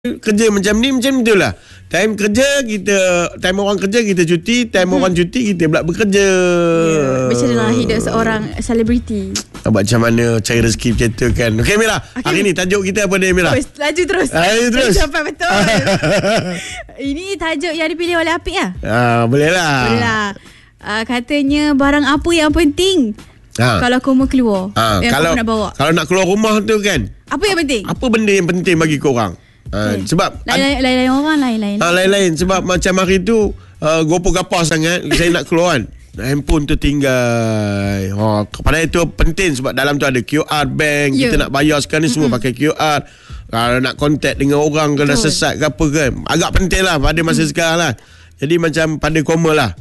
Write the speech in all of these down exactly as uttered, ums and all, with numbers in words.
kerja macam ni, macam itulah. Time kerja kita, time orang kerja kita cuti, time hmm. orang cuti kita pula bekerja. Ya, macam inilah hidup seorang selebriti. Macam mana cari rezeki macam tu kan. Okey Mira, okay. Hari ni tajuk kita apa dia Mira? Terus, laju terus. Laju terus. Sampai betul. Ini tajuk yang dipilih oleh Apik lah. Ah, boleh lah. Boleh lah. Uh, katanya barang apa yang penting ha. kalau kau mau keluar, ha. yang kalau, kau nak bawa. Kalau nak keluar rumah tu kan, apa yang penting? Apa benda yang penting bagi korang? Okay. Uh, sebab lain-lain orang lain-lain. Ha, lain-lain sebab macam hari tu uh, gopo-gapa sangat saya nak keluar kan. Handphone tu tinggal. Ha, padahal itu penting sebab dalam tu ada Q R bank, yeah. Kita nak bayar sekarang ni mm-hmm. semua pakai Q R. Kalau nak contact dengan orang kena sesat ke apa kan. Agak penting lah pada masa mm. sekarang lah. Jadi macam pada koma lah.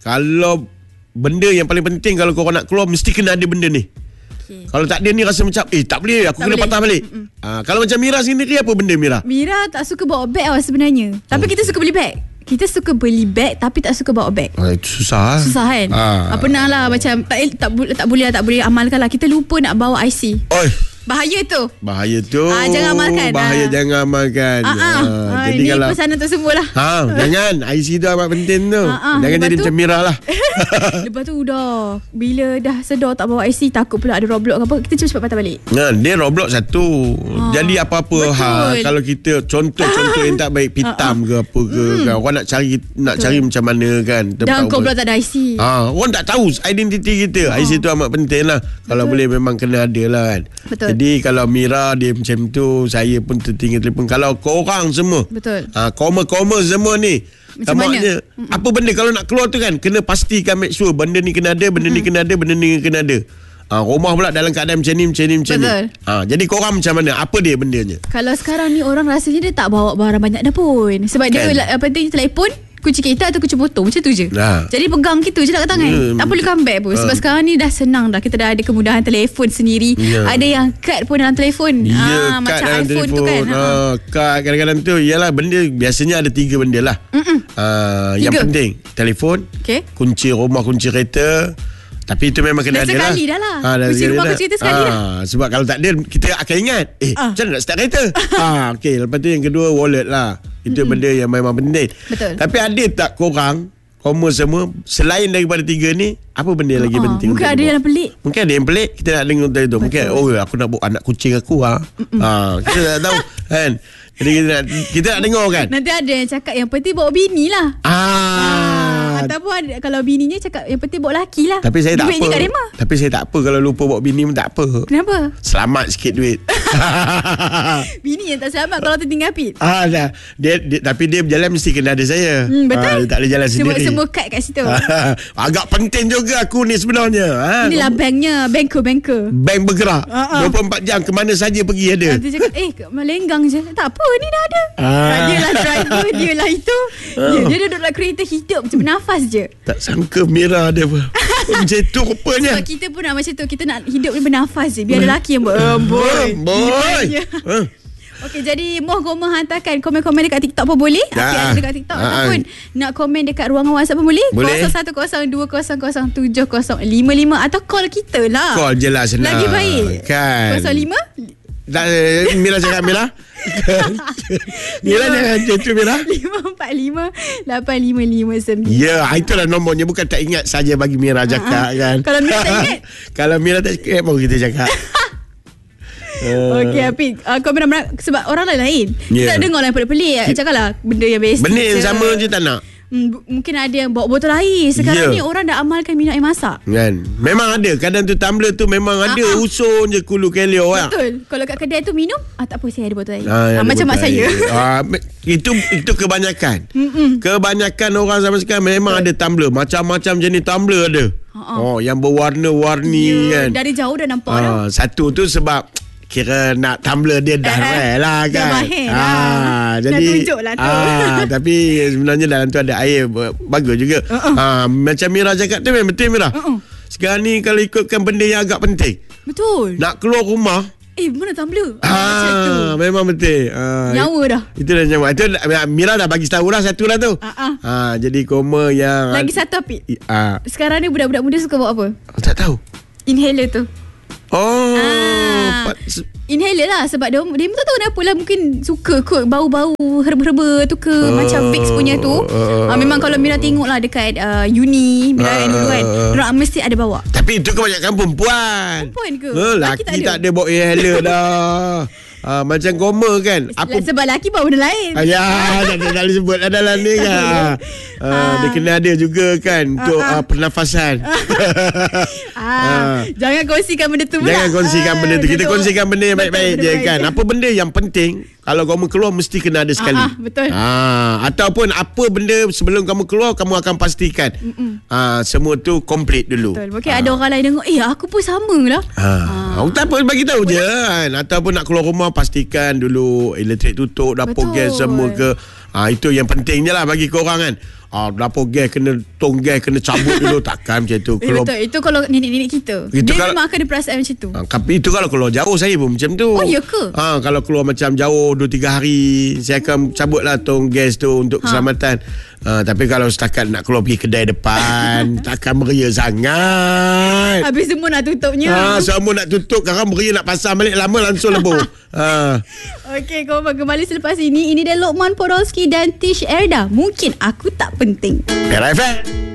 Kalau benda yang paling penting kalau korang nak keluar mesti kena ada benda ni. Okay. Kalau tak ada ni rasa macam eh tak boleh aku tak kena boleh. Patah balik. Ha, kalau macam Mira sendiri apa benda Mira? Mira tak suka bawa beg awak sebenarnya. Tapi oh. kita suka beli beg. Kita suka beli beg tapi tak suka bawa beg. Oh, itu susah. Susah kan? Ha. Pernah lah macam tak tak, tak boleh lah, tak boleh amalkan lah. Kita lupa nak bawa I C. Oi. Bahaya tu. Bahaya tu. Ah, jangan amalkan. Bahaya ah. jangan amalkan. Ah, ah. Ah, jadi ini kalau pesanan tu semualah. Ha, jangan. I C tu amat penting tu. Ah, ah. Jangan lepas jadi tu, macam Mira lah. Lepas tu dah bila dah sedar tak bawa I C, takut pula ada Roblox apa, kita cepat-cepat patah balik. Nah, dia Roblox satu. Ah. Jadi apa-apa hal kalau kita contoh-contoh yang tak baik pitam ah, ah. ke apa ke hmm. kan. Orang nak cari nak betul. Cari macam mana kan. Dan kau pula tak ada I C. Ha, orang tak tahu identiti kita. Ah. I C tu amat penting lah. Kalau betul. Boleh memang kena ada lah kan. Betul. Jadi kalau Mira dia macam tu, saya pun tertinggal telefon. Kalau korang semua, betul. Ha, koma-koma semua ni. Macam mana? Apa benda kalau nak keluar tu kan, kena pastikan make sure benda ni kena ada, benda mm-hmm. ni kena ada, benda ni kena ada. Ha, rumah pula dalam keadaan macam ni, macam ni, macam betul. Ni. Ha, jadi korang macam mana? Apa dia bendanya? Kalau sekarang ni orang rasanya dia tak bawa barang banyak dah pun. Sebab kan? Dia penting telefon, kunci kereta atau kunci motor, macam tu je. Ha. Jadi pegang gitu je nak kat tangan. Hmm. Tak perlu comeback pun. Sebab ha. sekarang ni dah senang dah. Kita dah ada kemudahan telefon sendiri. Ya. Ada yang kad pun dalam telefon. Ya, ha, macam iPhone telefon. Tu kan. Ha. Ha. Kad kadang-kadang tu ialah benda, biasanya ada tiga benda lah. Ha, yang penting telefon, okay. Kunci rumah, kunci kereta. Tapi itu memang kena dah ada lah. Sekali dah lah. Ha, dah kunci rumah, kunci kereta sekali ha. Dah. Sebab kalau tak ada, kita akan ingat. Eh, ah. macam mana nak start kereta? ha, okay. Lepas tu yang kedua, wallet lah. Itu mm-hmm. benda yang memang penting. Betul. Tapi ada tak korang, koma semua, selain daripada tiga ni, apa benda yang lagi uh-uh. penting? Mungkin ada yang pelik. Mungkin ada yang pelik, kita nak dengar tadi tu. Mungkin, oh aku nak bawa anak kucing aku ha. ha kita tak tahu kan. Jadi kita nak, kita nak dengar kan. Nanti ada yang cakap yang penting bawa bini lah. Ah. ah ataupun ada, kalau bininya cakap yang penting bawa laki lah. Tapi saya tak apa. Tapi saya tak apa kalau lupa bawa bini pun tak apa. Kenapa? Selamat sikit duit. Bini yang tak selamat kalau tertinggal Pit. Ah dah. Dia, dia tapi dia berjalan mesti kena ada saya. Hmm, betul. Ah, dia tak boleh jalan semua, sendiri. Semua kad kat situ. Agak penting juga aku ni sebenarnya. Ha, inilah banknya, banker-banker. Bank bergerak. Uh-uh. dua puluh empat jam ke mana saja pergi ada. Nanti cakap eh melenggang je. Tak apa ni dah ada. Ah. Dia lah driver, dia lah itu. Oh. Dia, dia duduk dalam kereta hidup macam bernafas je. Tak sangka Mira ada apa. Macam tu rupanya. Sebab kita pun nak macam tu. Kita nak hidup ni bernafas je. Biar ada lelaki yang buat oh, boy. Boy. Huh. Okey, jadi moh koma hantarkan komen-komen dekat TikTok pun boleh. Ya. Apik ada dekat TikTok ya. Ataupun nak komen dekat ruangan WhatsApp pun boleh. Boleh. kosong satu kosong dua kosong kosong tujuh kosong lima lima atau call kita lah. Call je lah senang. Lagi baik. Kan. kosong lima Tak, Mira cakap Mira. Mira jangan macam tu Mira. lima empat lima lapan lima lima sembilan. Ya, itulah nombornya. Bukan tak ingat saja bagi Mira cakap kan. Kalau Mira tak ingat. Kalau Mira tak ingat baru kita cakap. Uh, Okey Apik, uh, kau benar-benar sebab orang lain-lain yeah. Kita dengar lah yang pelik-pelik. Cakaplah benda yang basic, benda yang sama je tak nak. Hmm, mungkin ada yang bawa botol air. Sekarang yeah. ni orang dah amalkan minum air masak kan. Memang ada. Kadang tu tumbler tu memang ada uh-huh. usun je kulu kelio lah. Betul. Kalau kat kedai tu minum, ah, tak apa saya ada botol air. ah, ah, Macam mak saya. ah, Itu itu kebanyakan. Mm-mm. Kebanyakan orang zaman sekarang memang betul. Ada tumbler. Macam-macam jenis tumbler ada. uh-huh. Oh, yang berwarna-warni yeah. kan. Dari jauh dah nampak ah, dah. Satu tu sebab kira nak tumbler dia dah eh, rare lah kan. Dah ah, jadi dah tunjuk lah tu. Ah, tapi sebenarnya dalam tu ada air. Bagus juga. uh-uh. ah, Macam Mira cakap tu memang betul Mira. uh-uh. Sekarang ni kalau ikutkan benda yang agak penting, betul, nak keluar rumah, eh mana tumbler ah, macam tu. Memang betul. ah, Nyawa dah. Itu dah nyawa. Itu Mira dah bagi tahu dah satu lah tu. uh-uh. ah, Jadi koma yang lagi satu Apik. ah. Sekarang ni budak-budak muda suka buat apa? Tak tahu. Inhaler tu. Oh, ah. inhaler lah. Sebab dia, dia tak tahu kenapa lah. Mungkin suka kot bau-bau herba-herba tu ke. uh, Macam Vicks punya tu. uh, uh, Memang kalau Mira tengok lah dekat uh, uni Mira uh, dulu kan, uh, mesti ada bawa. Tapi itu kebanyakan perempuan. Perempuan ke? uh, Laki, laki tak, tak ada bawa inhaler dah. Uh, macam Goma kan. Apa? Sebab laki bawa benda lain. Ah, ya, tak tak boleh sebut lah dalam ni kan. Uh, uh, dia kena ada juga kan untuk uh, uh. Uh, pernafasan. ah, uh. Jangan kongsikan benda tu pula. Jangan kongsikan benda tu. Kita kongsikan benda yang baik-baik je kan. je. Apa benda yang penting kalau kamu keluar mesti kena ada sekali. Ah, betul. Ah, ataupun apa benda sebelum kamu keluar kamu akan pastikan. Ah, semua tu complete dulu. Betul. Mungkin ah. ada orang lain tengok, eh aku pun sama lah. Ah. Ah. Tak apa, bagi tahu je kan. Ataupun nak keluar rumah pastikan dulu elektrik tutup, dapur gas semua ke. Ah, itu yang penting je lah bagi korang kan. Ah, dapur gas kena, tong gas kena cabut dulu. Takkan macam tu. Eh, betul. Itu kalau nenek-nenek kita. Itu dia kalau, memang akan ada perasaan macam tu. Ah, tapi itu kalau keluar jauh saya pun macam tu. Oh, ya ke? Ah, kalau keluar macam jauh dua tiga hari, saya akan cabut lah tong gas tu untuk ha. keselamatan. Ah, tapi kalau setakat nak keluar pergi kedai depan, takkan beria sangat. Habis semua nak tutupnya. Ah, semua nak tutup. Sekarang beria nak pasang balik lama langsung lebur. ah. Okey, kau kembali selepas ini. Ini dia Lokman Podolski dan Tish Erda. Mungkin aku tak penting. R F M